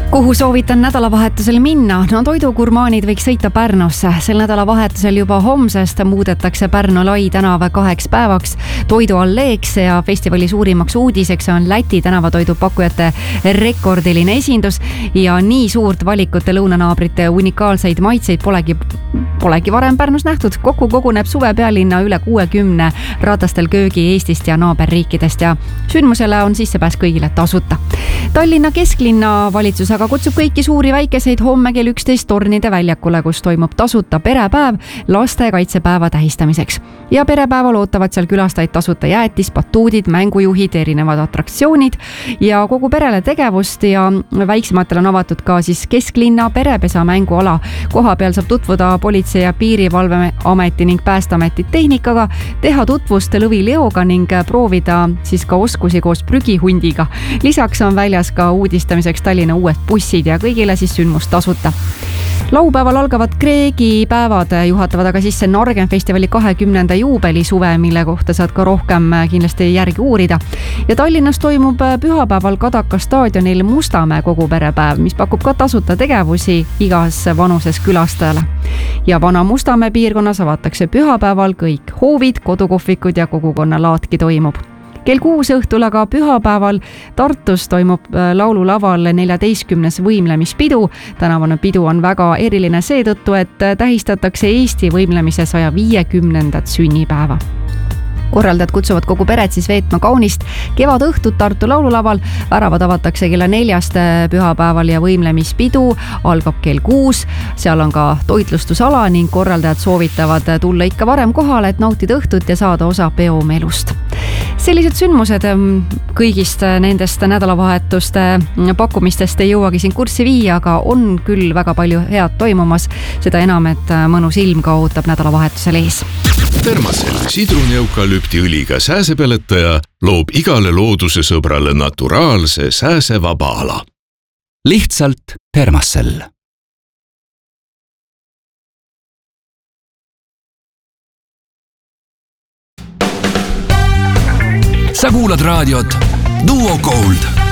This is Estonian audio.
Kuhu soovitan nädalavahetusel minna? No toidugurmaanid võiks sõita Pärnusse. Sel nädalavahetusel juba homsest muudetakse Pärnu Lai tänav 2 päevaks toidualleeks ja festivali suurimaks uudiseks on Läti tänavatoidupakkujate rekordiline esindus ja nii suurt valikute lõunanaabrite unikaalseid maitseid polegi varem Pärnus nähtud. Kokku koguneb suvepealinna üle 60 ratastel köögi Eestist ja naaberriikidest ja sündmusele on sissepääs kõigile tasuta. Tallinna kesklinna valitsus aga kutsub kõiki suuri väikeseid homme kell 11 Tornide väljakule, kus toimub tasuta perepäev lastekaitsepäeva tähistamiseks. Ja perepäeval ootavad seal külastajaid tasuta jäätis, batuudid, mängujuhid, erinevad atraktsioonid ja kogu perele tegevust ja väiksematel on avatud ka siis kesklinna perepesa mänguala. Koha peal saab tutvuda Politsei- ja Piirivalveameti ning Päästeameti tehnikaga, teha tutvust lõvileoga ning proovida siis ka oskusi koos prügihundiga. Lisaks on väljas ka uudistamiseks Tallinna uued bussid ja kõigile siis sündmust tasuta. Laupäeval algavad Kreegi päevad, juhatavad aga sisse Nargen festivali 20. juubelisuve, mille kohta saad ka rohkem kindlasti järgi uurida. Ja Tallinnas toimub pühapäeval Kadaka staadionil Mustamäe koguperepäev, mis pakub ka tasuta tegevusi igas vanuses külastajale. Ja Vana Mustamäe piirkonnas avatakse pühapäeval kõik hoovid, kodukohvikud ja kogukonnalaatki toimub. Kell 6 õhtul aga pühapäeval Tartus toimub laululaval 14. võimlemispidu. Tänavane pidu on väga eriline seetõttu, et tähistatakse Eesti võimlemise 150. sünnipäeva. Korraldajad kutsuvad kogu peret siis veetma kaunist kevadõhtut Tartu laululaval. Väravad avatakse kella 4 pühapäeval ja võimlemispidu algab kell 6. Seal on ka toitlustusala ning korraldajad soovitavad tulla ikka varem kohale, et nautida õhtut ja saada osa peomelust. Sellised sündmused kõigist nendest nädalavahetuste pakkumistest ei jõuagi siin kurssi viia, aga on küll väga palju head toimumas. Seda enam, et mõnus ilm ka ootab nädalavahetusel ees. Termasel sidruneukalüptiõliga sääsepeletaja loob igale looduse sõbrale naturaalse sääsevaba ala. Lihtsalt Termasel. Sa kuulad raadiot Duo Gold.